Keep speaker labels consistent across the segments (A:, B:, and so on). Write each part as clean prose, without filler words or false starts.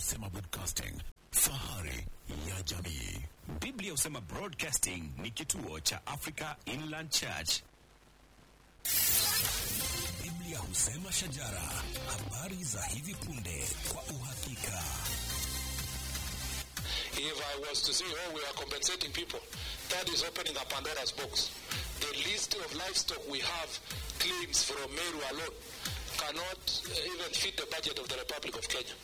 A: Husema Broadcasting, fahari ya jamii.
B: Biblia Husema Broadcasting ni kituo cha Africa Inland Church.
A: Biblia Husema Shajara, habari za hivi punde kwa uhakika.
C: If I was to say, we are compensating people, that is opening a Pandora's box. The list of livestock we have claims from Meru alone cannot even fit the budget of the Republic of Kenya.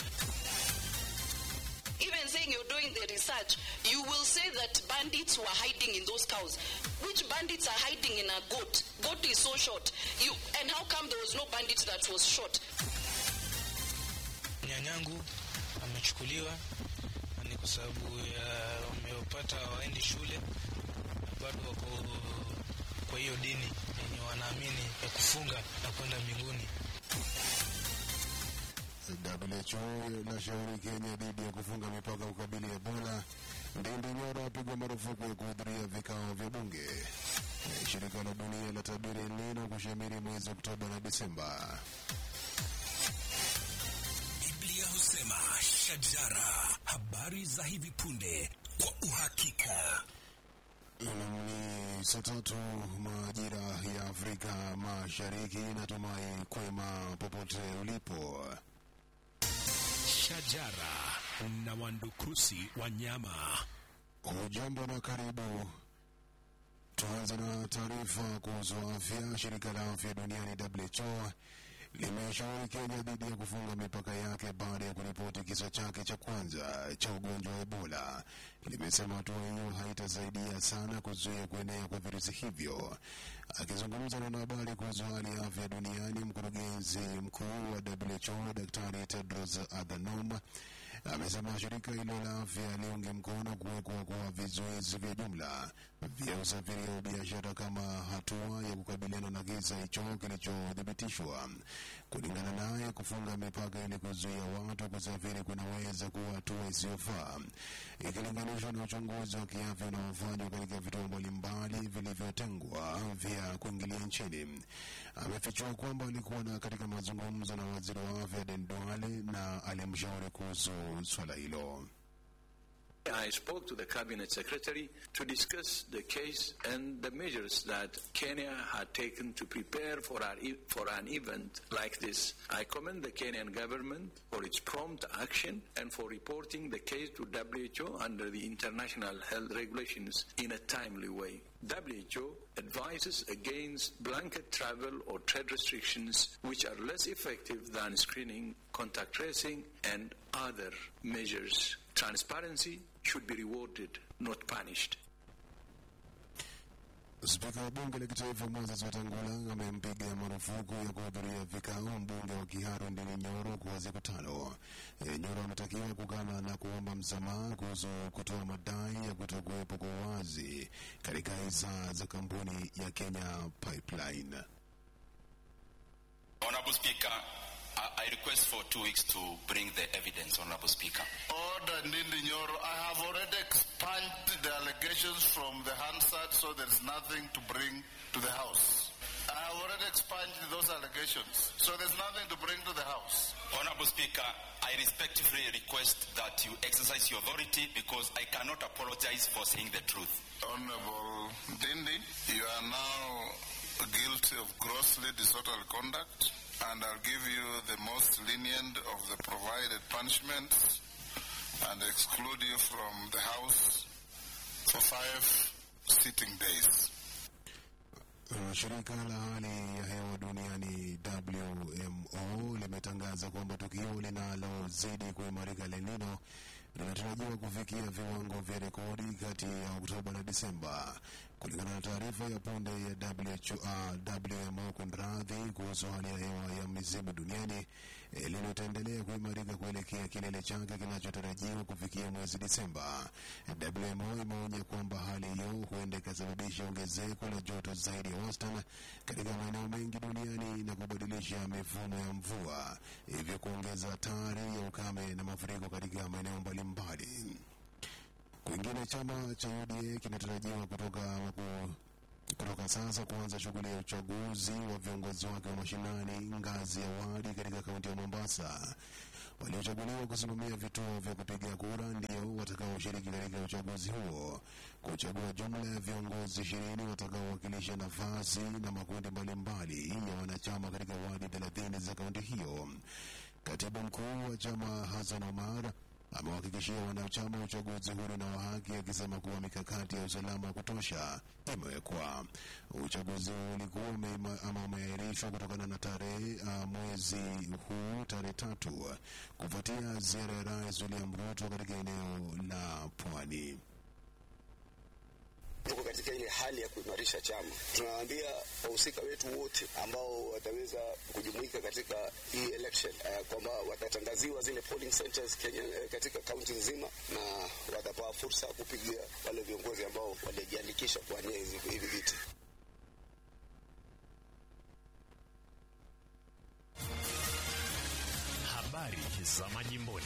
D: Even saying you're doing the research, you will say that bandits were hiding in those cows. Which bandits are hiding in a goat? Goat is so short. And how come there was no bandit that was shot?
E: Nyanyangu amechukuliwa ni kwa sababu wamepata waendi shule, bado wako kwa hiyo dini yenye wanaamini ya kufunga na kwenda mbinguni.
F: WHO inashauri Kenya dhidi ya kufunga mipaka kukabili Ebola. Ndindi Nyoro apigwa marufuku ya kuhudhuria vikao vya bunge. Shirika la dunia la tabiri El Nino kushamiri mwezi Oktoba na Disemba.
A: Biblia Husema Shajara, habari za hivi punde kwa uhakika.
F: Ni saa 3 majira ya Afrika Mashariki. Natumai kwema popote ulipo.
B: Shajara na wandukusi wanyama.
F: Hujambo na karibu. Tuanze na taarifa kuhusu afya. Shirika la afya duniani WHO limeshauri Kenya dhidi ya kufunga mipaka yake baada ya kuripoti kisa chake cha kwanza cha ugonjwa wa Ebola. Limesema hatua hiyo haitasaidia sana kuzuia kuenea kwa virusi hivyo. Akizungumza na wanahabari kuhusu hali ya afya duniani, mkurugenzi mkuu wa WHO Daktari Tedros Adhanom amesema shirika hilo la afya liunge mkono kuwekwa kwa vizuizi vya jumla vya usafiri wa biashara kama hatua ya kukabiliana na kisa hicho kilichodhibitishwa. Kulingana naye, kufunga mipaka ili kuzuia watu kusafiri kunaweza kuwa hatua isiyofaa ikilinganishwa na uchunguzi wa kiafya unaofanywa katika vituo mbalimbali vilivyotengwa vya kuingilia nchini. Amefichua kwamba alikuwa katika mazungumzo na waziri wa afya Aden Duale na alimshauri kuhusu swala hilo.
G: I spoke to the cabinet secretary to discuss the case and the measures that Kenya had taken to prepare for an event like this. I commend the Kenyan government for its prompt action and for reporting the case to WHO under the international health regulations in a timely way. WHO advises against blanket travel or trade restrictions which are less effective than screening, contact tracing, and other measures. Transparency should be rewarded, not punished.
F: Spika wa bunge la kitaifa Moses Wetangula amempiga marufuku ya kuhudhuria vikao mbunge wa Kiharu Ndindi Nyoro kwa siku 5. Nyoro anatakiwa kukana na kuomba msamaha kuhusu kutoa madai ya kutokuwepo kwa wazi katika hisa za kampuni ya Kenya Pipeline.
H: Honorable Speaker, I request for 2 weeks to bring the evidence, Honorable Speaker.
I: Order Ndindi Nyoro. I have already expunged the allegations from the Hansard, so there's nothing to bring to the House. I have already expunged those allegations, so there's nothing to bring to the House.
H: Honorable Speaker, I respectfully request that you exercise your authority because I cannot apologize for saying the truth.
I: Honorable Ndindi, you are now guilty of grossly disorderly conduct, and I'll give you the most lenient of the provided punishments and exclude you from the House for 5 sitting days.
F: Shirika la hali ya hewa duniani WMO limetangaza kwamba tukio linalozidi kuimarika El Nino linatarajiwa kufikia viwango vya rekodi kati ya Oktoba na Disemba. Kulingana na taarifa ya punde ya WMO kunradhi kuhusu hali ya hewa ya misimu duniani, litaendelea kuimarika kuelekea kilele chake kinachotarajiwa kufikia mwezi Disemba. WMO imeonya kwamba hali hiyo huenda ikasababisha ongezeko la joto zaidi ya wastani katika maeneo mengi duniani na kubadilisha mifumo ya mvua, hivyo kuongeza hatari ya ukame na mafuriko katika maeneo mbalimbali. Kwingine, chama cha UDA kinatarajiwa kutoka sasa kuanza shughuli ya uchaguzi wa viongozi wake wa mashinani ngazi ya wadi katika kaunti ya Mombasa. waliochaguliwa kusimamia vituo vya kupiga kura ndio watakaoshiriki katika uchaguzi huo, kuchagua jumla ya viongozi 20 watakaowakilisha nafasi na makundi mbalimbali ya wanachama katika wadi 30 za kaunti hiyo. Katibu mkuu wa chama Hassan Omar amewahakikishia wanachama uchaguzi huru na wa haki, akisema kuwa mikakati ya usalama wa kutosha imewekwa. Uchaguzi ulikuwa umeahirishwa kutokana na mwezi huu tarehe 3 kufuatia ziara ya Rais William Ruto katika eneo la Pwani.
J: Tuko katika ile hali ya kuimarisha chama. Tunawaambia wahusika wetu wote ambao wataweza kujumuika katika hii election kwamba watatangaziwa zile polling centers katika kaunti nzima, na watapewa fursa kupigia wale viongozi ambao walijiandikisha kwa nia hivi viti.
B: Habari za majimboni.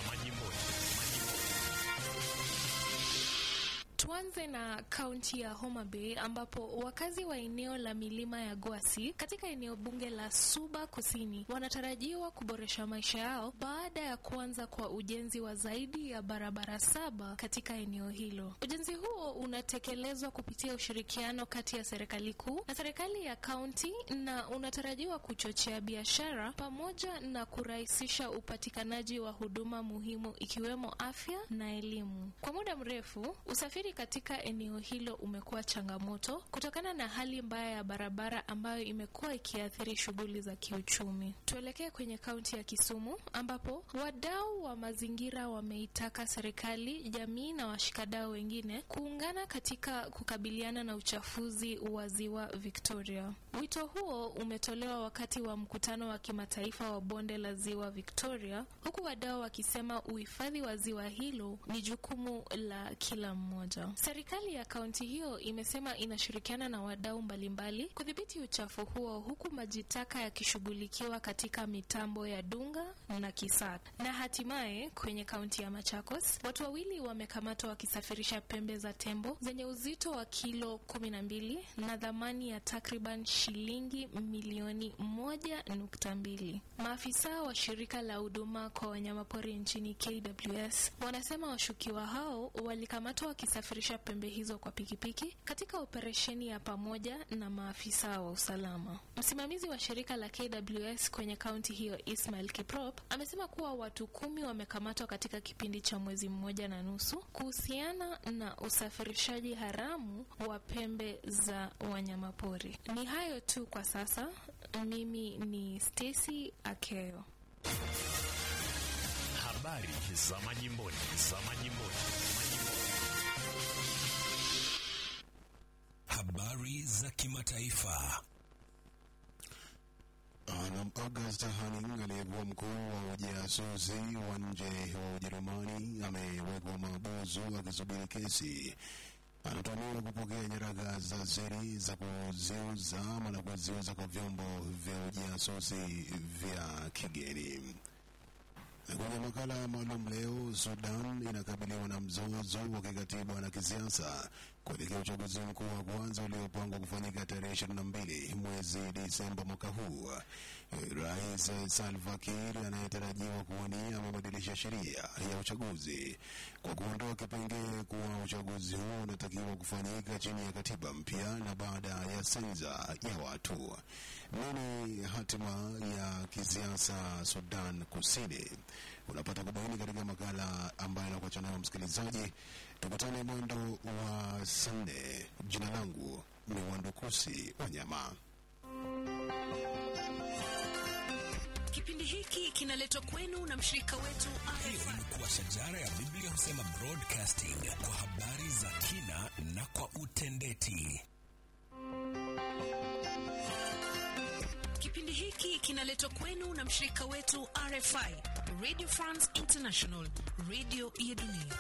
K: Tuanze na kaunti ya Homa Bay ambapo wakazi wa eneo la milima ya Gwasi katika eneo bunge la Suba Kusini wanatarajiwa kuboresha maisha yao baada ya kuanza kwa ujenzi wa zaidi ya barabara 7 katika eneo hilo. Ujenzi huo unatekelezwa kupitia ushirikiano kati ya serikali kuu na serikali ya kaunti na unatarajiwa kuchochea biashara pamoja na kurahisisha upatikanaji wa huduma muhimu ikiwemo afya na elimu. Kwa muda mrefu, usafiri katika eneo hilo umekuwa changamoto kutokana na hali mbaya ya barabara ambayo imekuwa ikiathiri shughuli za kiuchumi. Tuelekee kwenye kaunti ya Kisumu ambapo wadau wa mazingira wameitaka serikali, jamii na washikadau wengine kuungana katika kukabiliana na uchafuzi wa ziwa Victoria. Wito huo umetolewa wakati wa mkutano wa kimataifa wa bonde la ziwa Victoria, huku wadau wakisema uhifadhi wa ziwa hilo ni jukumu la kila mmoja. Serikali ya kaunti hiyo imesema inashirikiana na wadau mbalimbali kudhibiti uchafu huo, huku maji taka yakishughulikiwa katika mitambo ya Dunga na Kisat. Na hatimaye kwenye kaunti ya Machakos, watu 2 wamekamatwa wakisafirisha pembe za tembo zenye uzito wa kilo 12 na thamani ya takriban shilingi milioni 1.2. Maafisa wa shirika la huduma kwa wanyamapori nchini KWS wanasema washukiwa hao walikamatwa wakisafirisha pembe hizo kwa pikipiki katika operesheni ya pamoja na maafisa wa usalama. Msimamizi wa shirika la KWS kwenye kaunti hiyo, Ismail Kiprop, amesema kuwa watu 10 wamekamatwa katika kipindi cha mwezi 1.5 kuhusiana na usafirishaji haramu wa pembe za wanyamapori. Ni hayo tu kwa sasa. Mimi ni Stacy Akeo.
B: Habari za majimboni.
A: Habari za kimataifa.
F: August Hanning, aliyekuwa mkuu wa ujasusi wa nje wa Ujerumani, amewekwa mahabusu akisubiri kesi. Anatumiwa kupokea nyaraka za siri za kuziuza ama na kuziuza kwa vyombo vya ujasusi vya kigeni. Kwenye makala maalum leo, Sudan inakabiliwa na mzozo wa kikatiba na kisiasa kuelekea uchaguzi mkuu wa kwanza uliopangwa kufanyika tarehe 22 mwezi Disemba mwaka huu. Rais Salva Kiir anayetarajiwa kuwania amebadilisha sheria ya uchaguzi kwa kuondoa kipengele kuwa uchaguzi huo unatakiwa kufanyika chini ya katiba mpya na baada ya sensa ya watu. Nini hatima ya kisiasa Sudan Kusini? Unapata kubaini katika makala ambayo nakuacha nayo msikilizaji. Tukutane mwendo wa Sunday. Jina langu ni Wandukusi Wanyama.
L: Kipindi hiki kinaletwa kwenu na mshirika wetu
A: Hiyo imekuwa shajara ya Biblia Husema Broadcasting, kwa habari za kina na kwa utendeti.
L: Kipindi hiki kinaletwa kwenu na mshirika wetu RFI, Radio France International, radio ya dunia.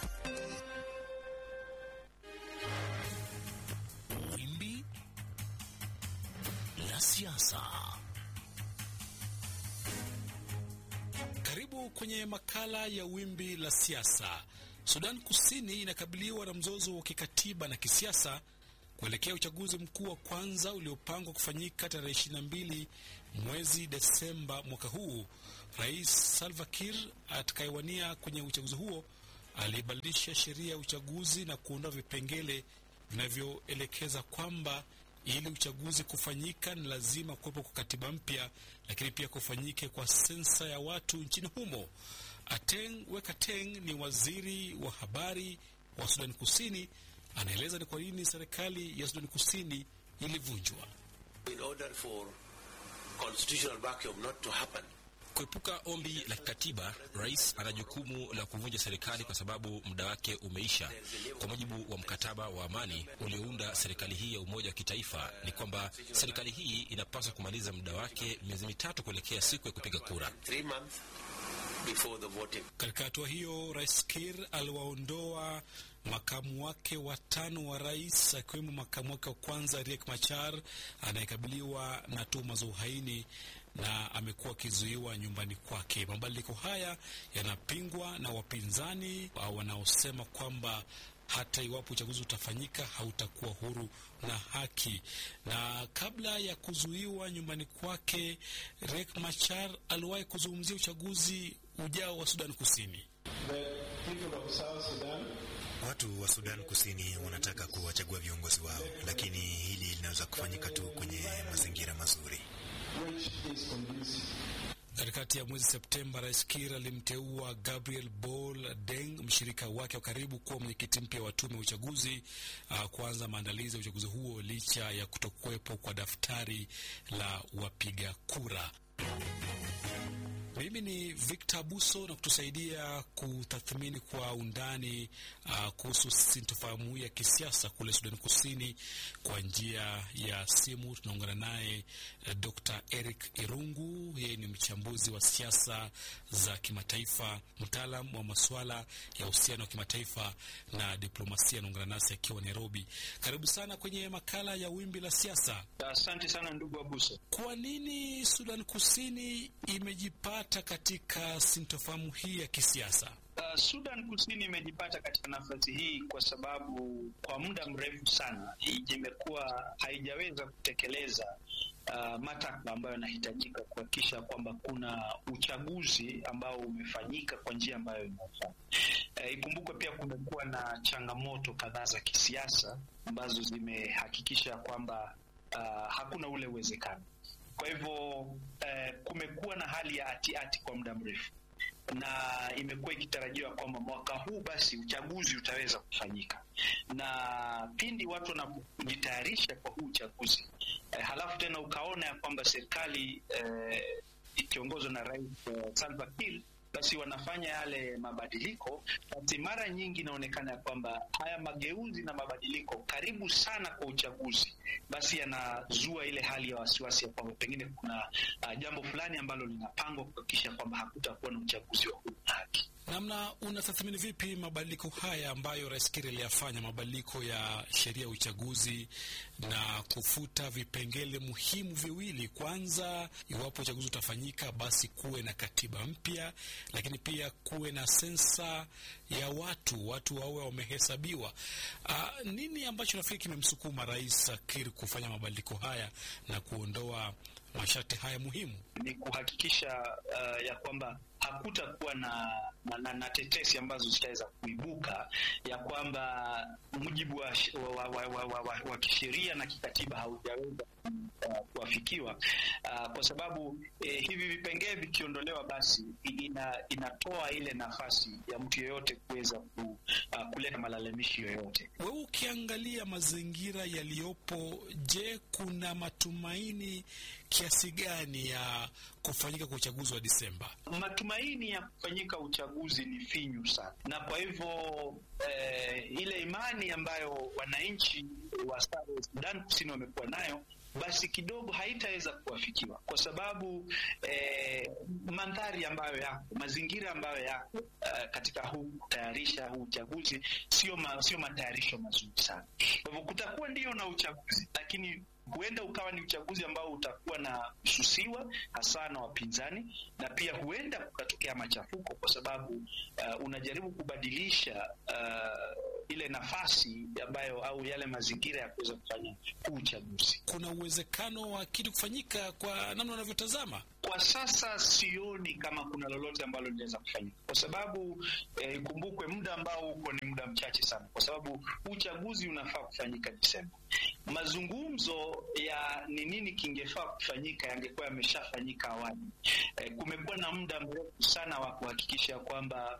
B: Wimbi la siasa.
M: Karibu kwenye makala ya wimbi la siasa. Sudan Kusini inakabiliwa na mzozo wa kikatiba na kisiasa kuelekea uchaguzi mkuu wa kwanza uliopangwa kufanyika tarehe 22 mwezi Desemba mwaka huu. Rais Salva Kiir atakayewania kwenye uchaguzi huo alibadilisha sheria ya uchaguzi na kuondoa vipengele vinavyoelekeza kwamba ili uchaguzi kufanyika ni lazima kuwepo kwa katiba mpya, lakini pia kufanyike kwa sensa ya watu nchini humo. Ateng Wekateng ni waziri wa habari wa Sudan Kusini, anaeleza ni kwa nini serikali ya Sudan Kusini ilivunjwa.
N: In order for constitutional vacuum not to happen,
O: kuepuka ombi la kikatiba, rais ana jukumu la kuvunja serikali kwa sababu muda wake umeisha. Kwa mujibu wa mkataba wa amani uliounda serikali hii ya umoja wa kitaifa, ni kwamba serikali hii inapaswa kumaliza muda wake miezi 3 kuelekea siku ya kupiga kura.
N: 3 months before the voting.
M: Katika hatua hiyo, Rais Kiir aliwaondoa makamu wake watano wa rais, akiwemo makamu wake wa kwanza Riek Machar anayekabiliwa na tuhuma za uhaini na amekuwa akizuiwa nyumbani kwake. Mabadiliko haya yanapingwa na wapinzani wanaosema kwamba hata iwapo uchaguzi utafanyika hautakuwa huru na haki. Na kabla ya kuzuiwa nyumbani kwake, Riek Machar aliwahi kuzungumzia uchaguzi ujao wa Sudan Kusini.
P: Watu wa Sudan Kusini wanataka kuwachagua viongozi wao, lakini hili linaweza kufanyika tu kwenye mazingira mazuri.
M: Katikati ya mwezi Septemba, Rais Kiir alimteua Gabriel Bol Deng, mshirika wake wa karibu, kuwa mwenyekiti mpya wa tume ya uchaguzi kuanza maandalizi ya uchaguzi huo licha ya kutokuwepo kwa daftari la wapiga kura. Mimi ni Victor Buso, na kutusaidia kutathmini kwa undani kuhusu sintofahamu ya kisiasa kule Sudan Kusini kwa njia ya simu. Tunaungana naye Dr. Eric Irungu. Yeye ni mchambuzi wa siasa za kimataifa, mtaalam wa masuala ya uhusiano wa kimataifa na diplomasia. Anaungana nasi akiwa Nairobi. Karibu sana kwenye makala ya Wimbi la Siasa.
Q: Asante sana ndugu Abuso.
M: Kwa nini Sudan Kusini imejipata katika sintofahamu hii ya kisiasa?
Q: Sudan Kusini imejipata katika nafasi hii kwa sababu kwa muda mrefu sana imekuwa haijaweza kutekeleza matakwa ambayo yanahitajika kuhakikisha kwamba kuna uchaguzi ambao umefanyika kwa njia ambayo inafaa. Ikumbukwe pia kumekuwa na changamoto kadhaa za kisiasa ambazo zimehakikisha kwamba hakuna ule uwezekano. Kwa hivyo kumekuwa na hali ya ati kwa muda mrefu, na imekuwa ikitarajiwa kwamba mwaka huu basi uchaguzi utaweza kufanyika. Na pindi watu wanapojitayarisha kwa huu uchaguzi, halafu tena ukaona ya kwamba serikali ikiongozwa na Rais Salva Kiir basi wanafanya yale mabadiliko, basi mara nyingi inaonekana ya kwamba haya mageuzi na mabadiliko karibu sana kwa uchaguzi basi yanazua ile hali ya wasiwasi ya kwamba pengine kuna jambo fulani ambalo linapangwa kuhakikisha kwamba hakutakuwa na uchaguzi wa huru na haki.
M: Namna unatathmini vipi mabadiliko haya ambayo Rais Kiir aliyafanya, mabadiliko ya sheria ya uchaguzi na kufuta vipengele muhimu viwili? Kwanza, iwapo uchaguzi utafanyika basi kuwe na katiba mpya, lakini pia kuwe na sensa ya watu wawe wamehesabiwa. Nini ambacho nafikiri kimemsukuma Rais Kiir kufanya mabadiliko haya na kuondoa masharti haya muhimu?
Q: Ni kuhakikisha ya kwamba hakutakuwa na tetesi ambazo zitaweza kuibuka ya kwamba mujibu wa kisheria na kikatiba haujaweza kuafikiwa, kwa sababu hivi vipengele vikiondolewa basi inatoa ile nafasi ya mtu yeyote kuweza kuleta malalamishi yoyote.
M: Wewe ukiangalia mazingira yaliyopo, je, kuna matumaini kiasi gani ya kufanyika kwa uchaguzi wa Disemba?
Q: Matumaini ya kufanyika uchaguzi ni finyu sana, na kwa hivyo ile imani ambayo wananchi wa Sudan Kusini wamekuwa nayo basi kidogo haitaweza kuafikiwa, kwa sababu mandhari ambayo yako, mazingira ambayo yako katika kutayarisha huu uchaguzi sio matayarisho mazuri sana. Kwa hivyo kutakuwa ndio na uchaguzi, lakini huenda ukawa ni uchaguzi ambao utakuwa na kususiwa hasa na wapinzani, na pia huenda kukatokea machafuko, kwa sababu unajaribu kubadilisha ile nafasi ambayo au yale mazingira ya kuweza kufanya uchaguzi.
M: Kuna uwezekano wa kitu kufanyika kwa namna unavyotazama?
Q: Kwa sasa sioni kama kuna lolote ambalo linaweza kufanyika, kwa sababu ikumbukwe muda ambao uko ni muda mchache sana, kwa sababu uchaguzi unafaa kufanyika Desemba. Mazungumzo ya ni nini kingefaa kufanyika yangekuwa yameshafanyika awali. Kumekuwa na muda mrefu sana wa kuhakikisha kwamba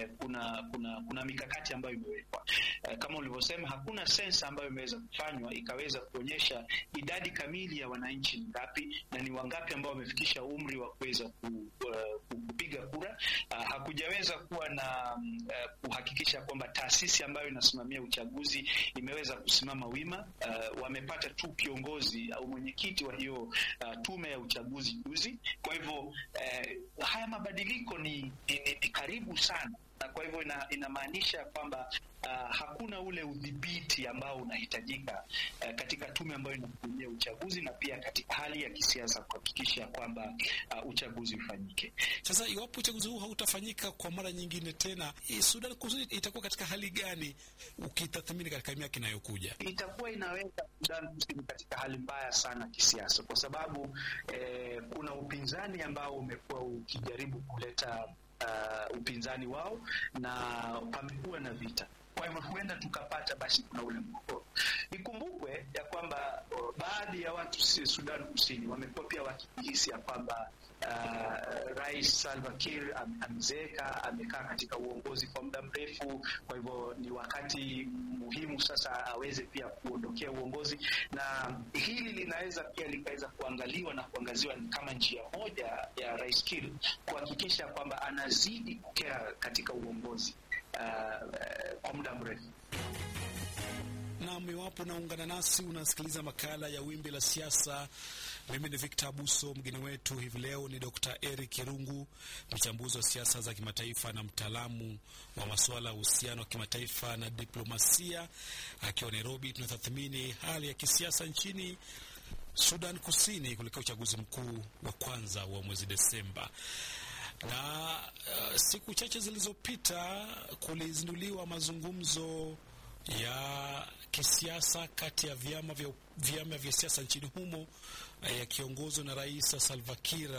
Q: kuna mikakati ambayo imewekwa. Kama ulivyosema, hakuna sensa ambayo imeweza kufanywa ikaweza kuonyesha idadi kamili ya wananchi ni ngapi na ni wangapi ambao wamefikisha umri wa kuweza kupiga kura. Hakujaweza kuwa na kuhakikisha kwamba taasisi ambayo inasimamia uchaguzi imeweza kusimama wima. Wamepata tu kiongozi au mwenyekiti wa hiyo tume ya uchaguzi juzi. Kwa hivyo haya mabadiliko ni karibu sana, na kwa hivyo inamaanisha kwamba hakuna ule udhibiti ambao unahitajika katika tume ambayo inasimamia uchaguzi na pia katika hali ya kisiasa kuhakikisha kwamba uchaguzi ufanyike.
M: Sasa iwapo uchaguzi huu hautafanyika kwa mara nyingine tena, Sudan Kusini itakuwa katika hali gani ukitathmini katika miaka inayokuja?
Q: Itakuwa inaweka Sudan Kusini katika hali mbaya sana kisiasa, kwa sababu kuna upinzani ambao umekuwa ukijaribu kuleta upinzani wao na pamekuwa na vita. Kwa hivyo huenda tukapata basi kuna ule mgogoro. Ikumbukwe ya kwamba baadhi ya watu Sudan Kusini wamekuwa pia wakihisi ya kwamba Rais Salva Kiir amezeeka, amekaa katika uongozi kwa muda mrefu, kwa hivyo ni wakati muhimu sasa aweze pia kuondokea uongozi, na hili linaweza pia likaweza kuangaliwa na kuangaziwa kama njia moja ya Rais Kiir kuhakikisha kwamba anazidi kukea katika uongozi kwa muda mrefu.
M: Na iwapo unaungana nasi unasikiliza makala ya Wimbi la Siasa, mimi ni Victor Abuso. Mgeni wetu hivi leo ni Dr. Eric Kirungu, mchambuzi wa siasa za kimataifa na mtaalamu wa masuala ya uhusiano wa kimataifa na diplomasia. Akiwa Nairobi, tunatathmini hali ya kisiasa nchini Sudan Kusini kuelekea uchaguzi mkuu wa kwanza wa mwezi Desemba. Na siku chache zilizopita kulizinduliwa mazungumzo ya kisiasa kati ya vyama vya siasa nchini humo yakiongozwa na Rais Salva Kiir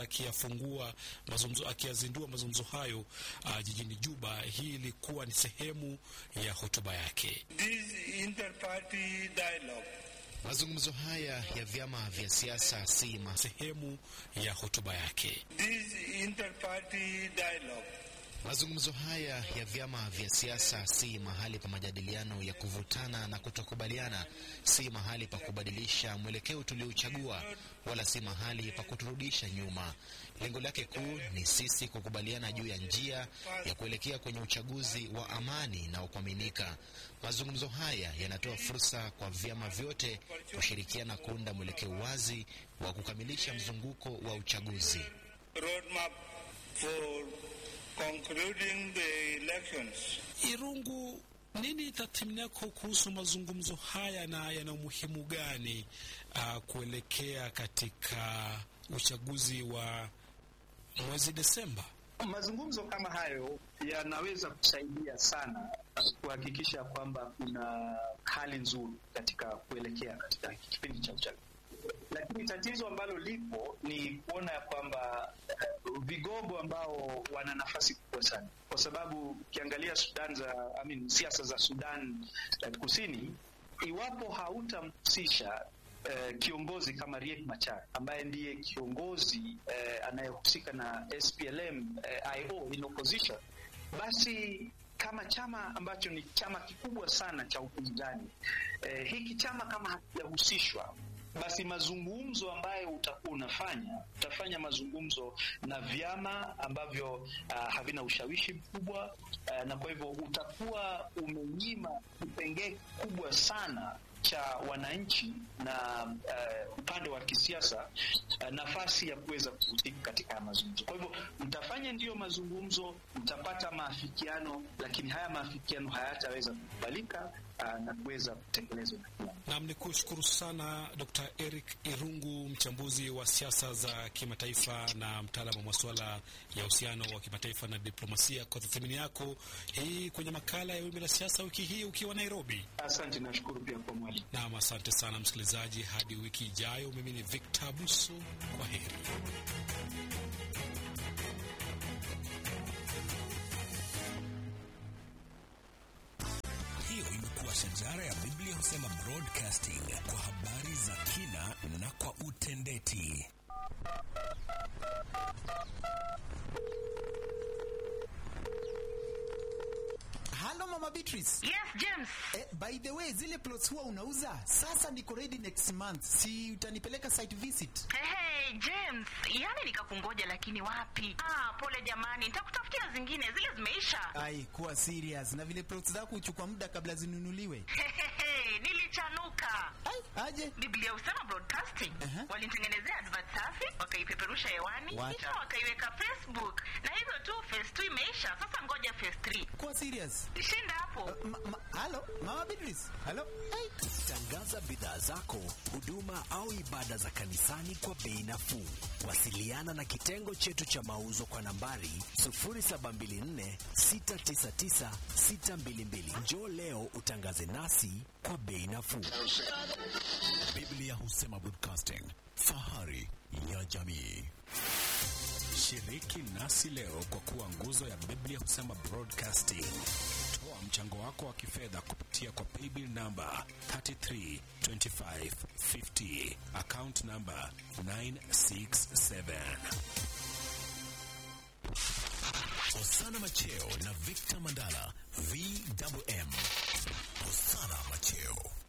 M: akiyazindua mazungumzo hayo jijini Juba. Hii ilikuwa ni sehemu ya hotuba yake.
R: This inter-party dialogue.
P: Mazungumzo haya ya vyama vya siasa si
M: sehemu ya hotuba yake.
R: This inter-party dialogue.
P: Mazungumzo haya ya vyama vya siasa si mahali pa majadiliano ya kuvutana na kutokubaliana, si mahali pa kubadilisha mwelekeo tuliochagua, wala si mahali pa kuturudisha nyuma. Lengo lake kuu ni sisi kukubaliana juu ya njia ya kuelekea kwenye uchaguzi wa amani na kuaminika. Mazungumzo haya yanatoa fursa kwa vyama vyote kushirikiana kuunda mwelekeo wazi wa kukamilisha mzunguko wa uchaguzi.
R: Roadmap for concluding the elections.
M: Irungu, nini tathmini yako kuhusu mazungumzo haya na yana umuhimu gani kuelekea katika uchaguzi wa mwezi Desemba?
Q: Mazungumzo kama hayo yanaweza kusaidia sana kuhakikisha kwamba kuna hali nzuri katika kuelekea katika kipindi cha uchaguzi. Lakini tatizo ambalo lipo ni kuona ya kwamba vigogo ambao wana nafasi kubwa sana, kwa sababu ukiangalia siasa za Sudan Kusini, iwapo hautamhusisha kiongozi kama Riek Machar ambaye ndiye kiongozi anayehusika na SPLM-IO in opposition, basi kama chama ambacho ni chama kikubwa sana cha upinzani, hiki chama kama hakijahusishwa, basi mazungumzo ambayo utafanya mazungumzo na vyama ambavyo havina ushawishi mkubwa, na kwa hivyo utakuwa umenyima kipengele kubwa sana cha wananchi na upande wa kisiasa nafasi ya kuweza kuhusika katika mazungumzo. Kwa hivyo mtafanya ndiyo mazungumzo, mtapata maafikiano, lakini haya maafikiano hayataweza kukubalika na kuweza kutekelezwa.
M: Naam, ni kushukuru sana Dr. Eric Irungu, mchambuzi wa siasa za kimataifa na mtaalamu wa masuala ya uhusiano wa kimataifa na diplomasia, kwa tathmini yako hii kwenye makala ya Wimbi la Siasa wiki hii ukiwa Nairobi.
Q: Asante, nashukuru pia kwa mwalimu.
M: Naam, asante sana msikilizaji, hadi wiki ijayo. Mimi ni Victor Buso, kwa heri.
A: Hiyo imekuwa shajara ya Biblia Husema Broadcasting, kwa habari za kina na kwa utendeti.
S: Hello Mama Beatrice.
T: Yes, James.
S: By the way, zile plots huwa unauza, sasa niko ready next month. Si utanipeleka site visit?
T: Hey, James, yani nikakungoja lakini wapi? Pole jamani, nitakutafutia zingine, zile zimeisha.
S: Ai, kuwa serious. Na vile plots zako huchukua muda kabla zinunuliwe.
T: Nilichanuka.
S: Aje?
T: Biblia Husema Broadcasting walinitengenezea advert safi, wakaipeperusha hewani, kisha wakaiweka Facebook, na hivyo tu phase 2 imeisha. Sasa ngoja phase 3.
S: Kuwa serious.
T: Shinda hapo.
S: Hello, Mama Beatrice. Hello.
A: Tangaza bidhaa zako, huduma au ibada za kanisani kwa bei nafuu. Wasiliana na kitengo chetu cha mauzo kwa nambari 0724699622. Njoo leo utangaze nasi kwa bei nafuu. Biblia Husema Broadcasting, fahari ya jamii. Shiriki nasi leo kwa kuwa nguzo ya Biblia Husema Broadcasting. Toa mchango wako wa kifedha kupitia kwa paybill number 332550, account number 967. Osana Macheo na Victor Mandala, VMM. Osana Macheo.